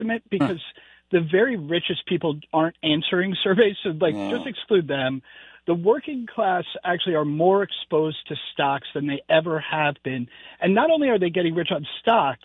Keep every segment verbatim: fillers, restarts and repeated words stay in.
estimate because huh. the very richest people aren't answering surveys. So, like, yeah. just exclude them. The working class actually are more exposed to stocks than they ever have been. And not only are they getting rich on stocks,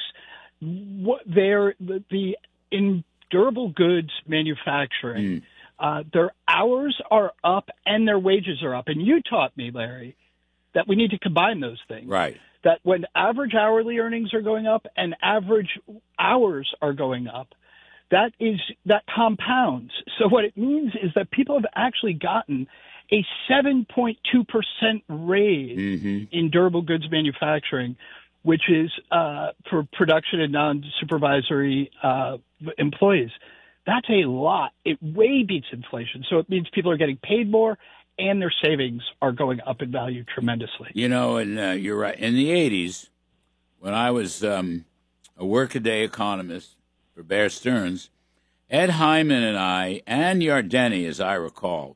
what they're the, the in durable goods manufacturing, mm. uh, their hours are up and their wages are up. And you taught me, Larry, that we need to combine those things. Right. That when average hourly earnings are going up and average hours are going up, that is that compounds. So what it means is that people have actually gotten a seven point two percent raise mm-hmm. in durable goods manufacturing, which is uh, for production and non-supervisory uh, employees. That's a lot. It way beats inflation. So it means people are getting paid more and their savings are going up in value tremendously. You know, and uh, you're right. In the eighties, when I was um, a workaday economist for Bear Stearns, Ed Hyman and I, and Yardeni, as I recall,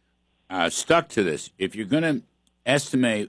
Uh, stuck to this. If you're going to estimate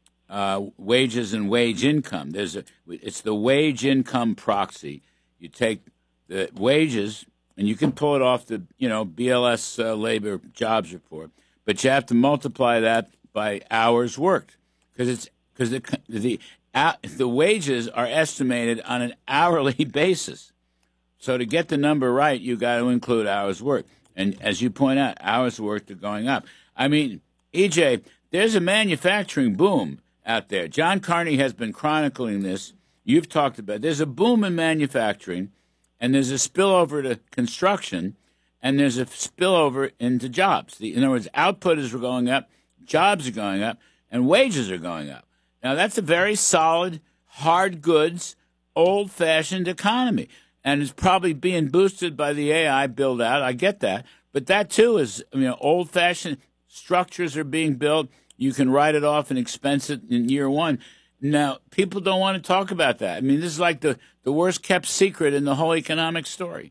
uh, wages and wage income, there's a it's the wage income proxy. You take the wages and you can pull it off the you know B L S uh, labor jobs report, but you have to multiply that by hours worked because it's because the the uh, the wages are estimated on an hourly basis. So to get the number right, you got to include hours worked. And as you point out, hours worked are going up. I mean, E J, there's a manufacturing boom out there. John Carney has been chronicling this. You've talked about it. There's a boom in manufacturing, and there's a spillover to construction, and there's a spillover into jobs. The, in other words, output is going up, jobs are going up, and wages are going up. Now, that's a very solid, hard goods, old-fashioned economy. And it's probably being boosted by the A I build-out. I get that. But that, too, is you know, old-fashioned structures are being built. You can write it off and expense it in year one. Now, people don't want to talk about that. I mean, this is like the, the worst-kept secret in the whole economic story.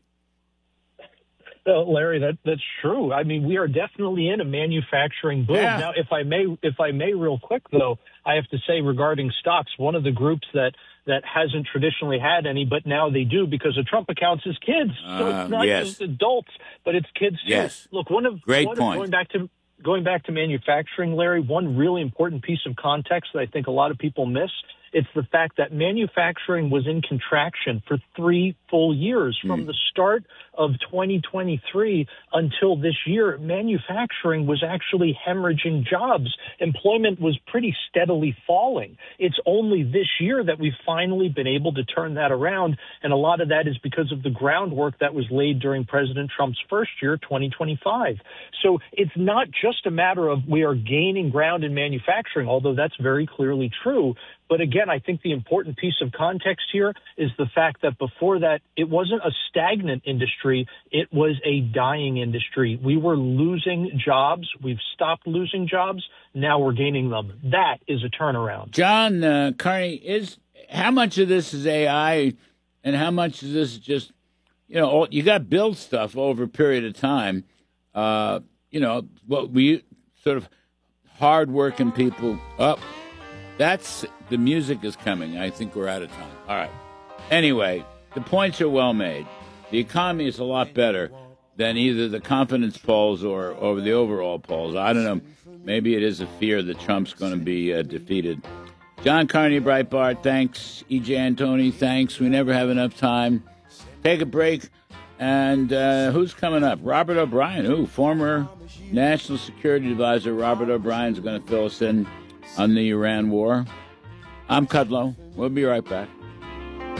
Well, Larry, that that's true. I mean, we are definitely in a manufacturing boom. Yeah. Now, if I may, if I may, real quick though, I have to say regarding stocks, one of the groups that that hasn't traditionally had any, but now they do because of Trump accounts is kids. Uh, so it's not yes. just adults, but it's kids too. Yes. Look, one of great one point. Of, going back to going back to manufacturing, Larry, one really important piece of context that I think a lot of people miss. It's the fact that manufacturing was in contraction for three full years. From mm. the start of twenty twenty-three until this year, manufacturing was actually hemorrhaging jobs. Employment was pretty steadily falling. It's only this year that we've finally been able to turn that around, and a lot of that is because of the groundwork that was laid during President Trump's first year, twenty twenty-five. So it's not just a matter of we are gaining ground in manufacturing, although that's very clearly true. But again, I think the important piece of context here is the fact that before that, it wasn't a stagnant industry. It was a dying industry. We were losing jobs. We've stopped losing jobs. Now we're gaining them. That is a turnaround. John uh, Carney, is how much of this is A I and how much of this is just, you know, you got to build stuff over a period of time. Uh, you know, what we sort of hard-working people up. That's the music is coming. I think we're out of time. All right. Anyway, the points are well made. The economy is a lot better than either the confidence polls or, or the overall polls. I don't know. Maybe it is a fear that Trump's going to be uh, defeated. John Carney, Breitbart, thanks. E J Antoni, thanks. We never have enough time. Take a break. And uh, who's coming up? Robert O'Brien. Ooh, former National Security Advisor Robert O'Brien's going to fill us in on the Iran war. I'm Kudlow. We'll be right back.